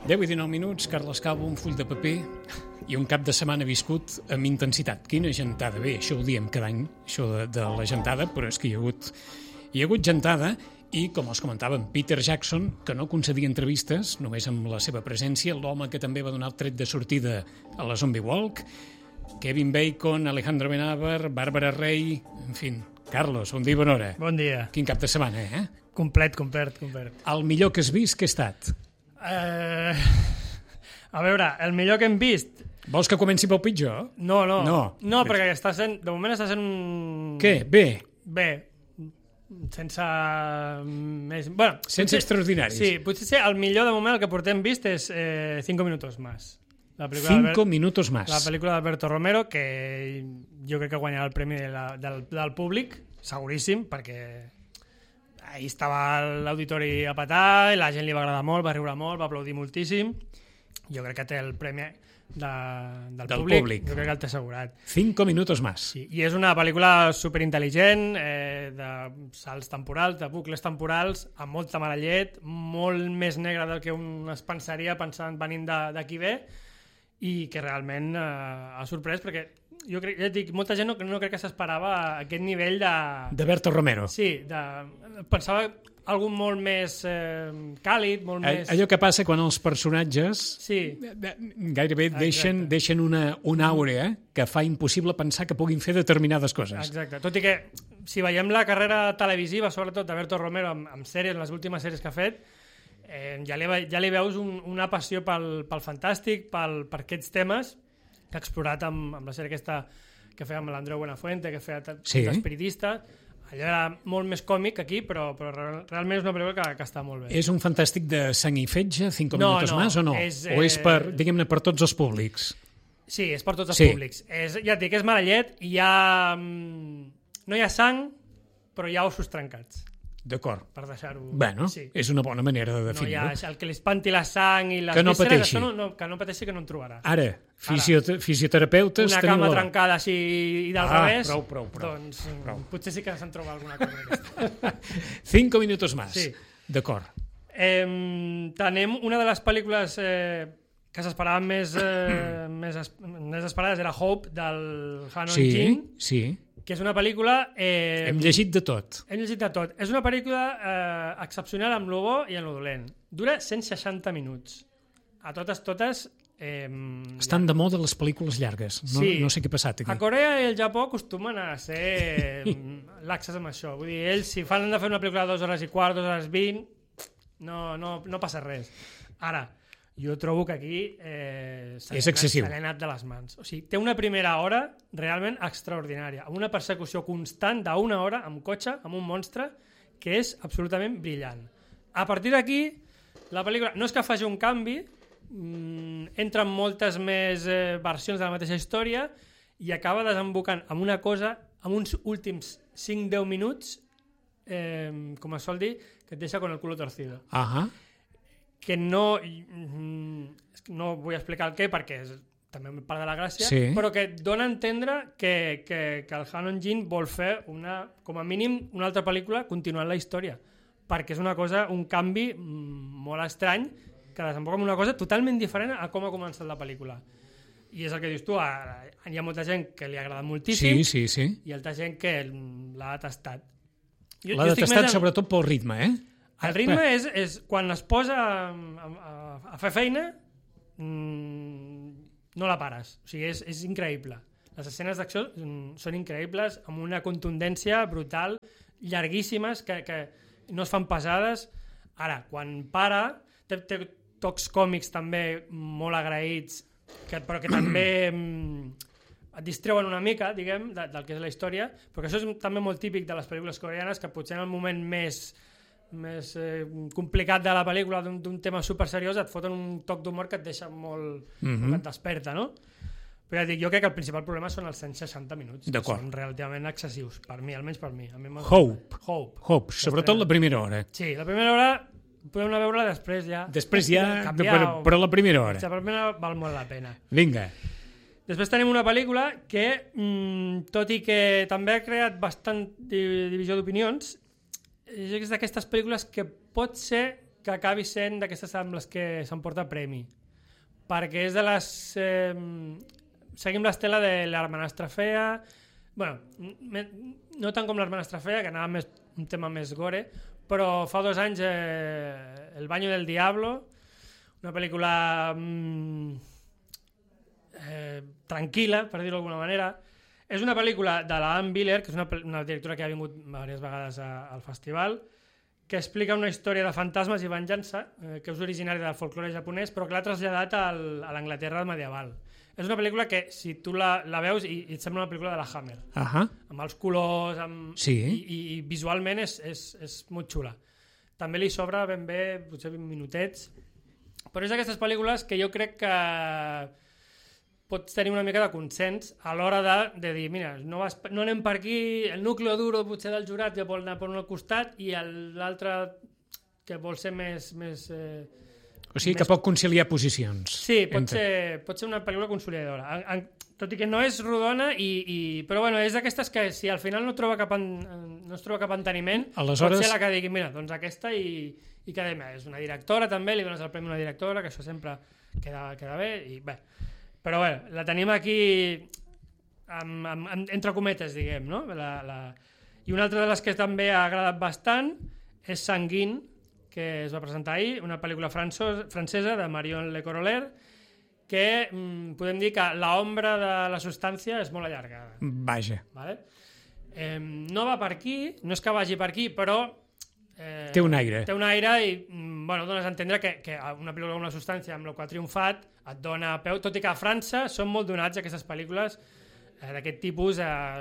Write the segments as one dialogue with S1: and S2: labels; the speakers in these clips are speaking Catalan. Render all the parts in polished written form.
S1: 10 i 19 minuts, Carles Calvo, un full de paper i un cap de setmana viscut amb intensitat. Quina gentada. Bé, això ho diem cada any, això de la gentada, però és que hi ha hagut gentada i, com els comentàvem, Peter Jackson, que no concedia entrevistes, només amb la seva presència, l'home que també va donar el tret de sortida a la Zombie Walk, Kevin Bacon, Alejandro Benavar, Bàrbara Rey, en fi. Carlos, bon dia i bona hora.
S2: Bon dia.
S1: Quin cap de setmana, eh?
S2: Complet.
S1: El millor que has vist, què ha estat?
S2: A veure, el millor que hem vist...
S1: Vols que comenci pel pitjor?
S2: No, perquè està sent... De moment està sent un...
S1: Què? Bé?
S2: Bé, sense... més... Bueno,
S1: sense extraordinaris.
S2: Sí, potser el millor de moment el que portem vist és 5 minutos más.
S1: 5 minutos más.
S2: La pel·lícula d'Alberto Romero, que jo crec que guanyarà el premi del públic, seguríssim, perquè ahir estava l'auditori a petar i la gent li va agradar molt, va riure molt, va aplaudir moltíssim. Jo crec que té el premi del públic. Jo crec que el té assegurat.
S1: 5 minutos más.
S2: Sí, i és una pel·lícula superintel·ligent, de salts temporals, de bucles temporals, amb molta mala llet, molt més negra del que un es pensaria pensant venint d'aquí ve, i que realment ha sorprès, perquè jo crec, ja et dic, molta gent no crec que s'esperava aquest nivell
S1: d'Alberto Romero.
S2: Sí, pensava algú molt més càlid, molt més...
S1: Allò que passa quan els personatges gairebé deixen una àurea que fa impossible pensar que puguin fer determinades coses.
S2: Exacte, tot i que si veiem la carrera televisiva, sobretot d'Alberto Romero, amb sèries, les últimes sèries que ha fet, ja li veus una passió pel fantàstic, per aquests temes que ha explorat amb la sèrie aquesta que feia amb l'Andreu Buenafuente, que feia d'espiritista. Allò era molt més còmic aquí, però realment és una pel·lícula que està molt bé.
S1: És un fantàstic de sang i fetge, 5 minutos más, o no? O és per, diguem-ne, per tots els públics?
S2: Sí, és per tots els públics. Ja et dic, és mala llet, no hi ha sang, però hi ha ossos trencats.
S1: D'acord.
S2: Per deixar-ho...
S1: Bueno, és una bona manera de definir-ho.
S2: No hi ha el que li espanti la sang i les
S1: vísceres...
S2: Que no pateixi, que no en trobarà.
S1: Ara, fisioterapeutes...
S2: Una cama trencada així i del revés...
S1: Prou.
S2: Doncs potser sí que se'n troba alguna cosa d'aquesta.
S1: 5 minutos más.
S2: Sí.
S1: D'acord.
S2: Tenim una de les pel·lícules que s'esperaven més esperades, era Hope, del Hanon Jin.
S1: Sí.
S2: Que és una pel·lícula...
S1: Hem llegit de tot.
S2: És una pel·lícula excepcional amb lo bo i amb lo dolent. Dura 160 minuts. A totes...
S1: Estan de moda les pel·lícules llargues. No sé què ha passat aquí.
S2: A Corea i el Japó acostumen a ser laxes amb això. Vull dir, ells, si fan de fer una pel·lícula de 2 hores i quart, 2 hores 20, no passa res. Ara, jo trobo que aquí
S1: és excessiu.
S2: Se l'ha anat de les mans. O sigui, té una primera hora realment extraordinària, amb una persecució constant d'1 hora amb cotxe, amb un monstre, que és absolutament brillant. A partir d'aquí, la pel·lícula no és que faci un canvi, entren moltes més versions de la mateixa història i acaba desembocant amb una cosa, amb uns últims 5-10 minuts, com es sol dir, que et deixa con el culo torcido. Que no vull explicar el què perquè és també part de la gràcia, però que dona a entendre que el Hanon Jin vol fer com a mínim una altra pel·lícula continuant la història, perquè és una cosa, un canvi molt estrany que desemboca en una cosa totalment diferent a com ha començat la pel·lícula. I és el que dius tu, hi ha molta gent que li ha agradat moltíssim i altra gent que l'ha detestat.
S1: L'ha detestat sobretot pel ritme,
S2: El ritme és quan es posa a fer feina, no la pares. O sigui, és increïble. Les escenes d'acció són increïbles, amb una contundència brutal, llarguíssimes, que no es fan pesades. Ara, quan para, té tocs còmics també molt agraïts, però que també et distreuen una mica, diguem, del que és la història, perquè això és també molt típic de les pel·lícules coreanes, que potser en el moment més complicat de la pel·lícula, d'un tema super seriós, et foten un toc d'humor que et deixa molt... que et desperta, no? Però ja dic, jo crec que el principal problema són els 160 minuts, que són relativament excessius, per mi, almenys per mi.
S1: Hope, sobretot la primera hora.
S2: Sí, la primera hora podem anar a veure-la després ja.
S1: Després ja, però la primera hora.
S2: La primera val molt la pena.
S1: Vinga.
S2: Després tenim una pel·lícula que, tot i que també ha creat bastant divisió d'opinions, és d'aquestes pel·lícules que pot ser que acabi sent d'aquestes amb les que s'emporta premi, perquè és de les... seguim l'estela de l'Hermanastra Fea, bueno, no tant com l'Hermanastra Fea, que anava més un tema més gore, però fa 2 anys El baño del diablo, una pel·lícula tranquil·la, per dir-ho d'alguna manera. És una pel·lícula de la Anne Biller, que és una directora que ha vingut diverses vegades al festival, que explica una història de fantasmes i venjança, que és originària del folklore japonès, però que l'ha traslladat a l'Anglaterra medieval. És una pel·lícula que, si tu la veus, i et sembla una pel·lícula de la Hammer, amb els colors, i visualment és molt xula. També li sobra ben bé, potser 20 minutets, però és d'aquestes pel·lícules que jo crec que pots tenir una mica de consens a l'hora de dir, mira, no anem per aquí, el núcleo duro potser del jurat ja vol anar per un costat i l'altre que vol ser més
S1: o sigui que pot conciliar posicions.
S2: Sí, pot ser una pel·lícula conciliadora. Tot i que no és rodona, però bueno, és d'aquestes que si al final no es troba cap enteniment,
S1: aleshores...
S2: pot ser la que digui, mira, doncs aquesta i queda bé. És una directora també, li dones el premi a una directora, que això sempre queda bé, i bé. Però bé, la tenim aquí entre cometes, diguem, no? I una altra de les que també ha agradat bastant és Sanguine, que es va presentar ahir, una pel·lícula francesa de Marion Le Coroller, que podem dir que l'ombra de la substància és molt allargada.
S1: Vaja.
S2: Vale? No va per aquí, no és que vagi per aquí, però...
S1: té un aire.
S2: Té un aire i dones a entendre que una pel·lícula com La substància, amb la que ha triomfat, et dona peu, tot i que a França són molt donats aquestes pel·lícules d'aquest tipus,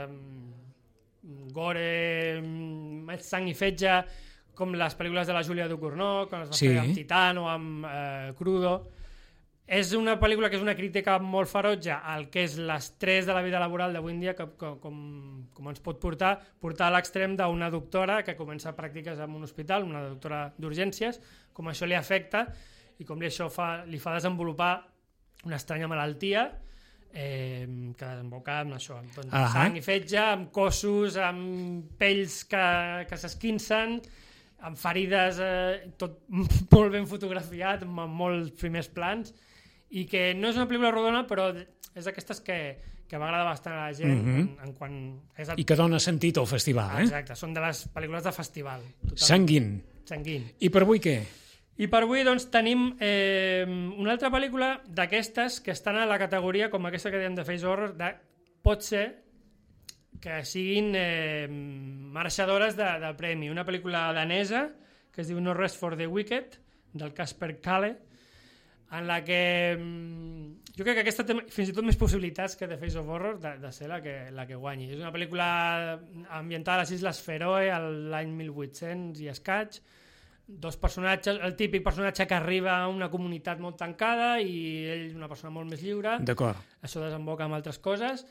S2: gore, sang i fetge, com les pel·lícules de la Júlia Ducournau, com les va fer amb Titan o amb Crudo. És una pel·lícula que és una crítica molt ferotge al que és l'estrès de la vida laboral d'avui en dia, com ens pot portar a l'extrem d'una doctora que comença pràctiques en un hospital, una doctora d'urgències, com això li afecta i com això li fa desenvolupar una estranya malaltia que desemboca amb això, amb sang i fetge, amb cossos, amb pells que s'esquincen, amb ferides, tot molt ben fotografiat, amb molts primers plans, i que no és una pel·lícula rodona, però és d'aquestes que va agradar bastant a la gent.
S1: I que dona sentit al festival.
S2: Exacte, són de les pel·lícules de festival.
S1: Sanguine. I per avui què?
S2: I per avui doncs, tenim una altra pel·lícula d'aquestes que estan a la categoria, com aquesta que dèiem de Face Horror, pot ser que siguin mereixedores de premi. Una pel·lícula danesa que es diu No Rest for the Wicked, del Kasper Kalle, en la que jo crec que aquesta té fins i tot més possibilitats que The Face of Horror de ser la que guanyi. És una pel·lícula ambientada a les Isles Feroe l'any 1800 i escaig. 2 personatges, el típic personatge que arriba a una comunitat molt tancada i ell una persona molt més lliure.
S1: D'acord.
S2: Això desemboca en altres coses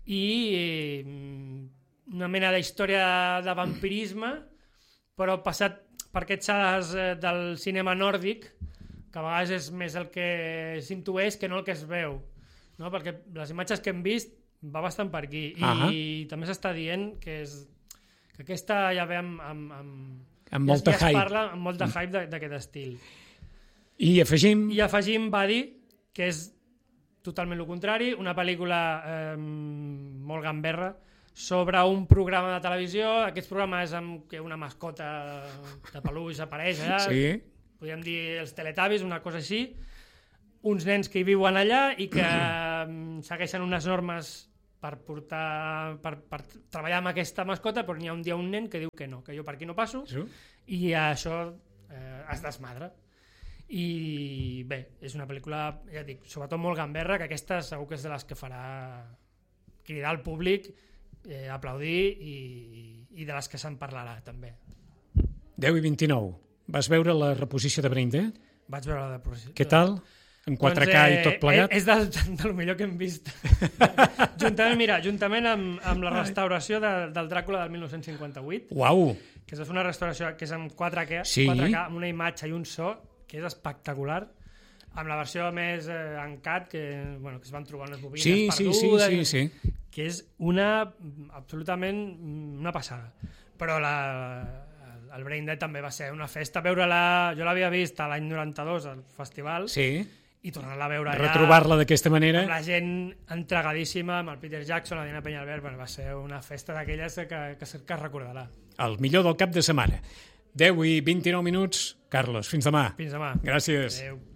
S2: i una mena d'història de vampirisme, però passat per aquests xades del cinema nòrdic, que a vegades és més el que s'intueix que no el que es veu, no? Perquè les imatges que hem vist va bastant per aquí i també s'està dient que aquesta ja ve
S1: amb molta hype.
S2: Es parla amb molta hype d'aquest estil.
S1: I afegim
S2: Buddy, que és totalment el contrari, una pel·lícula molt gamberra sobre un programa de televisió. Aquests programes amb què una mascota de peluix apareix allà, podríem dir els Teletubbies, una cosa així, uns nens que hi viuen allà i que segueixen unes normes per treballar amb aquesta mascota, però n'hi ha un dia un nen que diu que no, que jo per aquí no passo, i això es desmadra. I bé, és una pel·lícula, ja dic, sobretot molt gamberra, que aquesta segur que és de les que farà cridar al públic, aplaudir i de les que se'n parlarà també.
S1: 10:29. Vas veure la reposició de Brain Dead?
S2: Vaig veure la reposició.
S1: Què tal? En 4K i tot plegat?
S2: És del millor que hem vist. Juntament amb la restauració del Dràcula del 1958.
S1: Uau!
S2: Que és una restauració que és amb 4K, amb una imatge i un so que és espectacular, amb la versió més uncut, que es van trobar unes bobines perdudes, que és absolutament una passada. Però el Brain Dead també va ser una festa. Veure-la, jo l'havia vist a l'any 92 al festival,
S1: Sí,
S2: i tornar-la a veure allà,
S1: retrobar-la d'aquesta manera.
S2: amb la gent entregadíssima, amb el Peter Jackson, la Diana Peñalver, bueno, va ser una festa d'aquelles que es recordarà.
S1: El millor del cap de setmana. 10 i 29 minuts. Carlos, fins demà.
S2: Fins demà.
S1: Gràcies.
S2: Adéu.